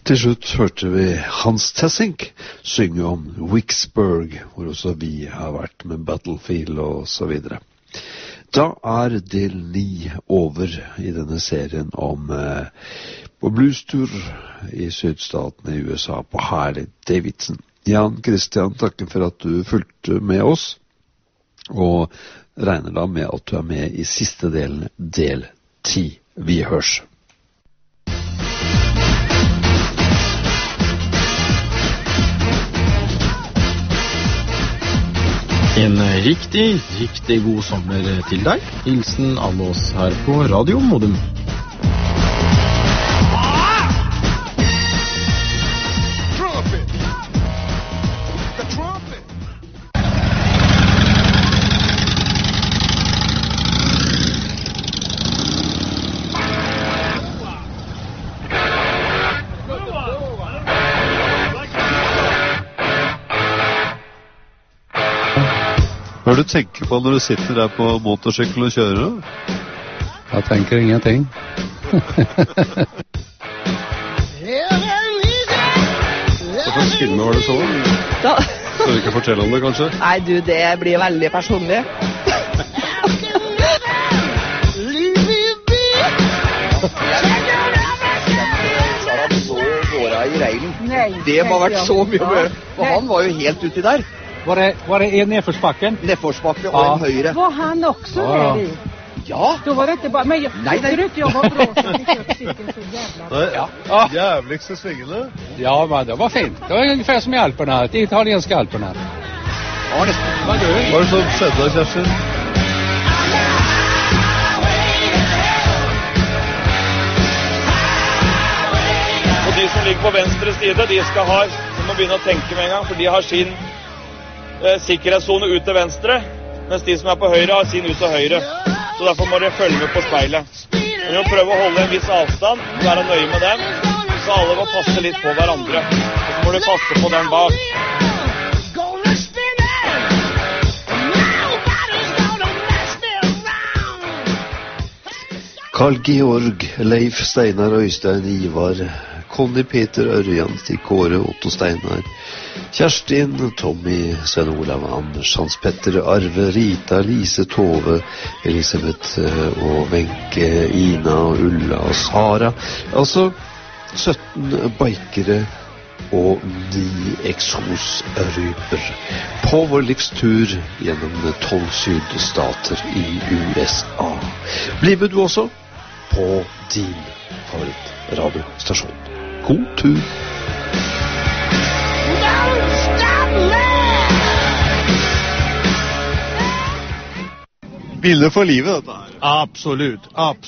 Til slutt hørte vi Hans Tessink synge om Vicksburg, hvor også vi har vært med Battlefield og så videre. Da del 9 over i denne serien om på bluestur i sydstatene i USA på Harley Davidson. Jan Christian, takker for at du fulgte med oss, og regner da med at du med i siste delen, del 10. Vi hørs. En riktig god sommer til deg. Hilsen alle oss her på Radio Modum. Hva du tenker på når du sitter der på motorsykkel og kjører? Jeg tenker ingenting. Hvorfor filme var det så? Da. Skal du ikke fortelle om det, kanskje? Nei, du, det blir veldig personlig. Det må ha vært så mye å gjøre, for han var jo helt uti der. Var det en nedförsbacken? Nedförsbacke og en høyre. Var han också där i? Ja. Då var det inte bara... Men jag tror inte jag var bra så fick jag cykeln så jävla... Ja. Jävligste svingene. Ja, men det var fint. Det var ungefär som i Alperna, de italienska Alperna. Ja, det var gøy. Hva det som skjedde, Kjerstin? Og de som ligger på venstre side, de må begynne å tenke med en gang, for de har sin sikkerhetszone ut til venstre, mens de som på høyre har sin ut til høyre. Så derfor må dere følge med på speilet. Dere må prøve å holde en viss avstand, være nøye med dem, så alle må passe litt på hverandre. Så må du passe på den bak. Carl Georg, Leif, Steinar, Øystein, Ivar, Conny, Peter, Ørjan, Stig, Kåre, Otto, Steinar, Kjerstin, Tommy, Sven Olav, Anders, Hans Petter, Arve, Rita, Lise, Tove, Elisabeth og Wenche, Ina, Ulla og Sara. Altså 17 bikere og 9 eksosryper på vår livstur gjennom 12 sydstater i USA. Bli med du også på din favorittradiostasjon. God tur! Bilder for livet, dette her. Absolutt.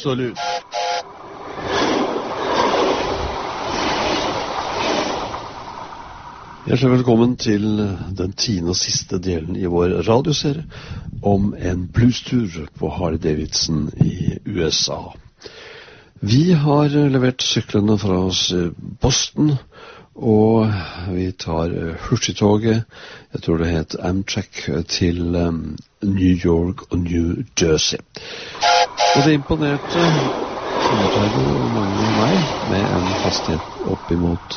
Hjertelig velkommen til den 10. og siste delen i vår radioserie om en bluestur på Harley Davidson i USA. Vi har levert syklene fra oss Boston, og vi tar hurtigtoget, jeg tror det het Amtrak, til New York og New Jersey. Og det imponerte mange av meg med en hastighet oppimot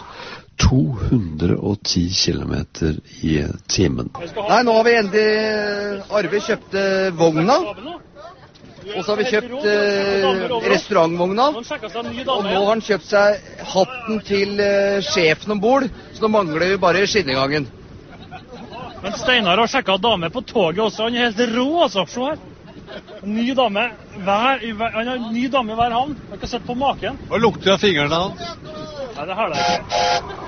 210 kilometer i timen. Nei, nå har vi endelig Arve kjøpte vogna. Og så har vi kjøpt restaurantvogna, og nå har han kjøpt seg hatten til sjefen ombord, så nå mangler vi bare skinnegangen. Men Steinar har sjekket dame på toget også, han helt rå altså, se her. Ny dame, han har ny dame i hver havn, jeg har ikke sett på maken. Hva lukter av fingrene hans? Nei, det har det ikke.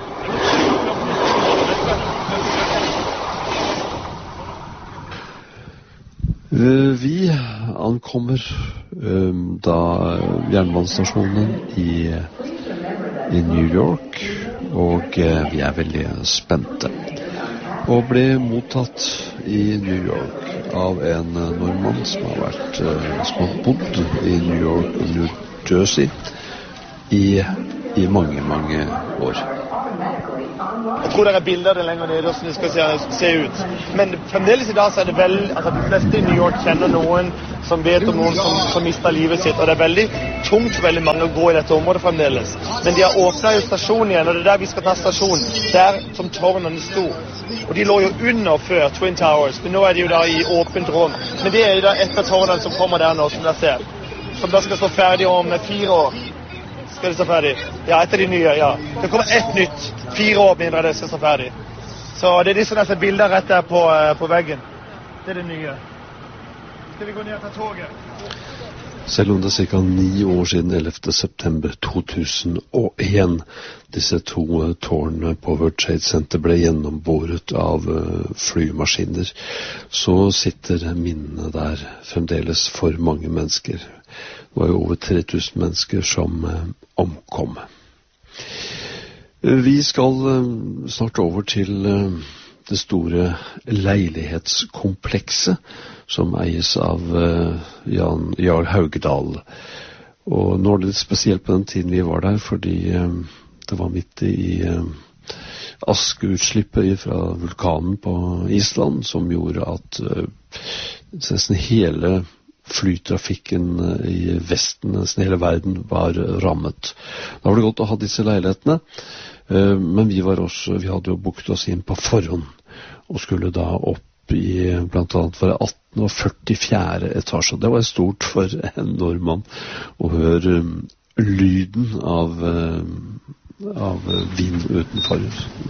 Vi ankommer da jernbanestasjonen i New York, og vi veldig spente. Og ble mottatt i New York av en nordmann som har bodd i New York og New Jersey i mange år. Jeg tror det bilder det lenger nede som det skal se ut. Men fremdeles I dag så det vel, altså de fleste I New York kjenner noen som vet om noen som mistet livet sitt, og det veldig tungt for veldig mange å gå I dette området fremdeles. Men de har åpnet jo stasjonen igjen, og det der vi skal ta stasjonen, der som tårnene sto. Og de lå jo under før Twin Towers, men nå de jo da I åpent rom. Men det jo da et av tårnene som kommer der nå, som dere ser. Som da skal stå ferdig om 4 år. Skal det stå ferdig? Ja, etter de nye, ja. Det kommer ett nytt, 4 år mindre det skal stå ferdig. Så det de som disse bilder rett der på veggen. Det det nye. Skal vi gå ned og ta toget? Selv om det ca. 9 år siden 11. september 2001 disse 2 tårnene på World Trade Center ble gjennomboret av flymaskiner, så sitter minnene der fremdeles for mange mennesker. Det var jo over 3000 mennesker som omkom. Vi skal snart over til det store leilighetskomplekset som eies av Jarl Haugdal. Og nå det litt spesielt på den tiden vi var der, fordi det var midt I askeutslippet fra vulkanen på Island, som gjorde at nesten hele flytrafikken I Vesten, nesten hele verden, var rammet. Da var det godt å ha disse leilighetene, men vi hadde jo booket oss inn på forhånd, og skulle da opp I blant annet var 18. og 44. etasje. Det var stort for en nordmann å høre lyden av vind utenfor.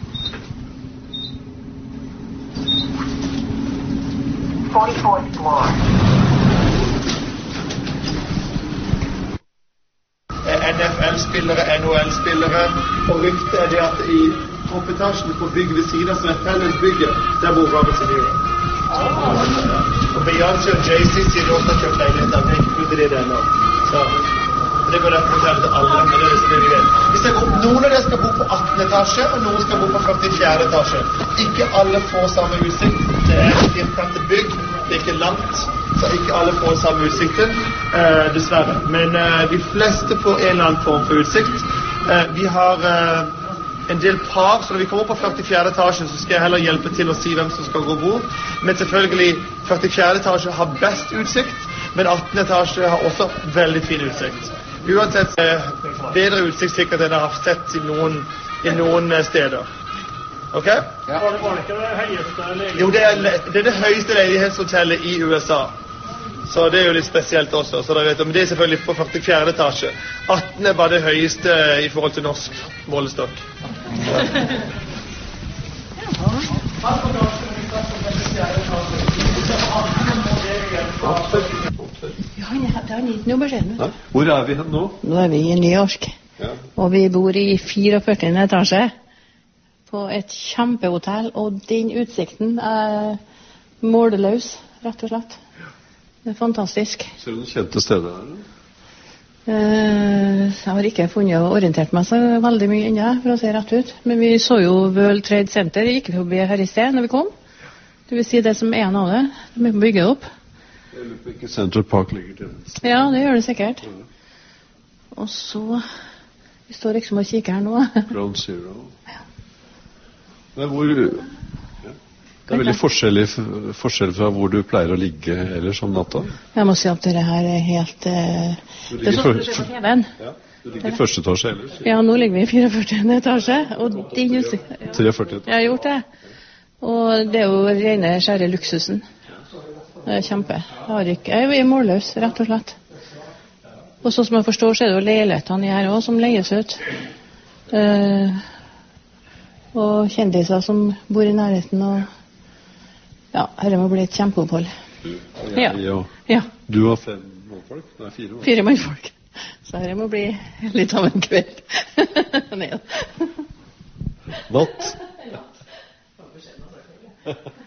NFL-spillere, NHL-spillere, og ryktet det at I toppetasjen på bygg ved siden som fellesbygget, der bor Robert De Niro. Og Beyoncé og Jay-Z sier de også har kjøpt leiligheter, men ikke trodde det ennå. Så det bør derfor fortelle til alle, men det det vi vet. Hvis jeg går, noen av dere skal bo på 18. etasje, og noen skal bo på 44. etasje. Ikke alle får samme utsikt. Det et firkantet bygg, det ikke langt, så ikke alle får samme utsikten, dessverre. Men de fleste får en eller annen form for utsikt. Vi har en del par, så når vi kommer på 44. etasjen, så skal jeg heller hjelpe til å si hvem som skal gå hvor. Men selvfølgelig, 44. etasje har best utsikt, men 18. etasje har også veldig fin utsikt. Uansett bedre utsikt sikkert enn jeg har sett I noen steder. Ok? Ja. Var det ikke det høyeste leilighetshotellet? Jo, det det høyeste leilighetshotellet I USA. Så det jo litt spesielt også, så vet du. Men det selvfølgelig på 44. etasje. 18. var det høyeste I forhold til norsk målestokk. Nå beskjeden. Hvor vi hen nå? Nå vi I New York. Ja. Og vi bor I 44. etasje på et kjempehotell, og den utsikten måleløs, rett og slett. Det fantastisk. Ser du noen kjente steder her? Jeg har ikke funnet og orientert meg så veldig mye ennå, for å se rett ut. Men vi så jo World Trade Center, det gikk vi forbi her I sted når vi kom. Det vil si det som en av det. De må bygge det opp. Jeg lurer på ikke Central Park ligger til. Ja, det gjør det sikkert. Og så, vi står liksom og kikker her nå. Ground Zero. Ja. Det hvor... Det veldig forskjell fra hvor du pleier å ligge ellers om natta. Jeg må si at dette her helt... Du ligger på TV-en. Ja, du ligger I første etasje ellers. Ja, nå ligger vi I 44. etasje. Og 43. Jeg har gjort det. Og det jo rene skjære luksusen. Det kjempe. Jeg er målløs, rett og slett. Og så som jeg forstår, så det jo leilighetene her også, som leies ut. Og kjendiser som bor I nærheten og... Ja, her må bli et kjempeopphold. Ja. Du har 5 mannfolk? Nei, 4 mannfolk. 4 mannfolk. Så her må bli litt av en kveld. Nei. Natt.